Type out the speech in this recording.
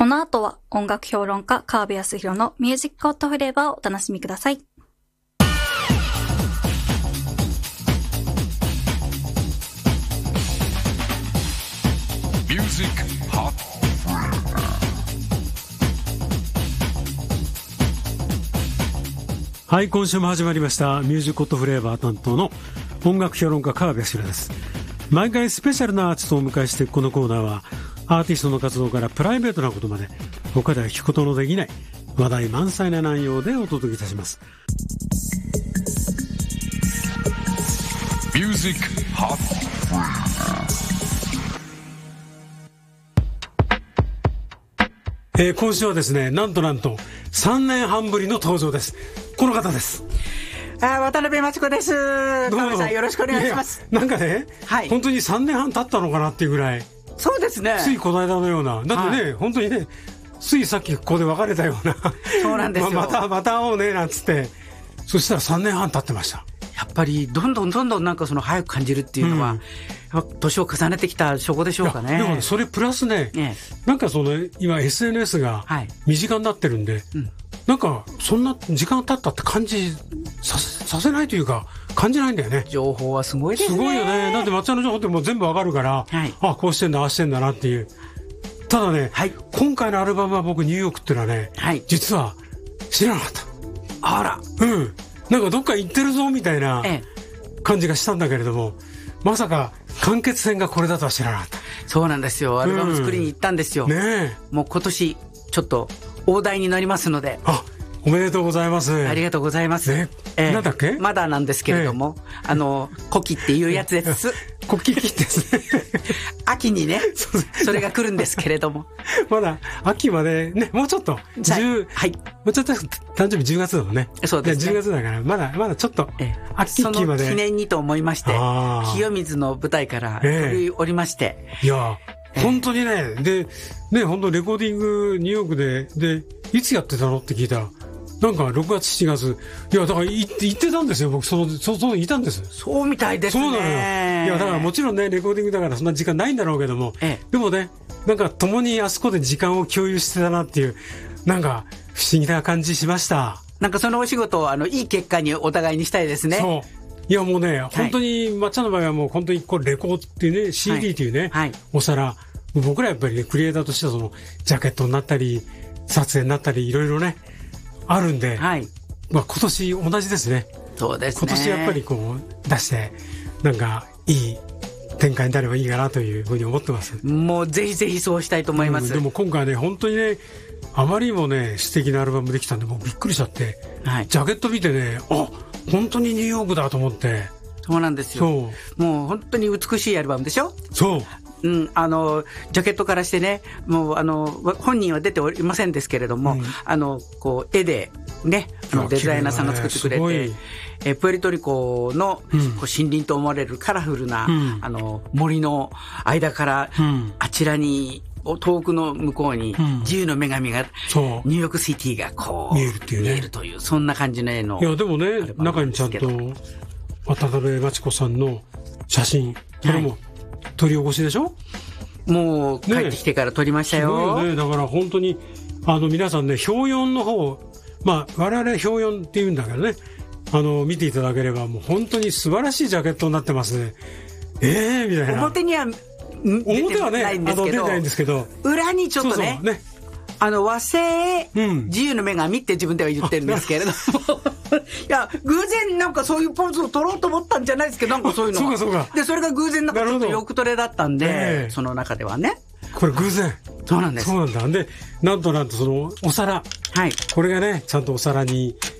の後は音楽評論家川辺康弘のミュージックホットフレーバーをお楽しみください。 ミュージックホットフレーバー。はい、今週も始まりましたミュージックホットフレーバー担当の音楽評論家川辺康弘です。毎回スペシャルなアーティストをお迎えしていくこのコーナーは、アーティストの活動からプライベートなことまで他では聞くことのできない話題満載な内容でお届けいたします。 ミュージックホットフレーバー。今週はですね、なんと3年半ぶりの登場です。この方です。 渡辺真知子です。川辺さんよろしくお願いします。 なんかね、 はい、 本当に3年半経ったのかなっていうぐらい。 そうですね。 ついこの間のような。だってね、本当にね、ついさっきここで別れたような。 そうなんですよ。 また会おうねなんつって。そしたら3年半経ってました。 やっぱりどんどんなんかその早く感じるっていうのは、年を重ねてきた証拠でしょうかね。 でもそれプラスね、なんかその今 SNS が身近になってるんで、なんかそんな時間経ったって感じさせないというか感じないんだよね。 情報はすごいですね。 すごいよね。だって抹茶の情報ってもう全部わかるから、あ、こうしてんだああしてんだなっていう。ただね、今回のアルバムは僕ニューヨークっていうのはね、実は知らなかった。 あら、 なんかどっか行ってるぞみたいな感じがしたんだけれども、まさか完結編がこれだとは知らなかった。 そうなんですよ。アルバム作りに行ったんですよ。もう今年ちょっと大台になりますので。 おめでとうございます。 ありがとうございます。 なんだっけ？ まだなんですけれども、古希っていうやつです。 古希ですね。 秋にね、それが来るんですけれども。 まだ秋までね、もうちょっともうちょっと誕生日10月だもんね。 そうですね。 10月だからまだちょっと秋まで。 その記念にと思いまして、清水の舞台から取り降りまして。 いや。本当にね、で、本当レコーディングニューヨークで、いつやってたのって聞いたら、なんか6月7月、いや、だから行ってたんですよ、僕、いたんです。 そうみたいですね。 そうなのよ。いや、だからもちろんね、レコーディングだからそんな時間ないんだろうけども、でもね、なんか共にあそこで時間を共有してたなっていう、なんか不思議な感じしました。 なんかそのお仕事をいい結果にお互いにしたいですね。 そう。いやもうね、本当に抹茶の場合はもう本当にこれレコードっていうね、CD っていうね、お皿、僕らやっぱりね、クリエイターとしてはそのジャケットになったり、撮影になったり、いろいろね、あるんで、今年同じですね。 そうですね。 今年やっぱりこう出して、なんかいい展開になればいいかなというふうに思ってます。 もうぜひぜひそうしたいと思います。 でも今回ね、本当にね、あまりにもね、素敵なアルバムできたんで、もうびっくりしちゃって、ジャケット見てね、本当にニューヨークだと思って。 そうなんですよ。もう本当に美しいアルバムでしょ？ そう。 ジャケットからしてね、もう本人は出ておりませんですけれども、こう絵でね、デザイナーさんが作ってくれて、プエルトリコのこう森林と思われるカラフルな、森の間から、あちらに遠くの向こうに自由の女神が、ニューヨークシティがこう見えるというそんな感じの絵の。 いやでもね、中にちゃんと渡辺真知子さんの写真、それも撮り起こしでしょ？ もう帰ってきてから撮りましたよ。 すごいよね。だから本当に皆さんね、表4の方、我々表4って言うんだけどね、見ていただければもう本当に素晴らしいジャケットになってますね。みたいな。 表には表はね、出てないんですけど、 裏にちょっとね、和製自由の女神って自分では言ってるんですけれども、いや偶然なんかそういうポーズを取ろうと思ったんじゃないですけど、なんかそういうので、それが偶然なんかちょっとよく取れだったんで、その中ではね、 これ偶然。 そうなんです。 そうなんだ。で、なんとそのお皿、これがね、ちゃんとお皿に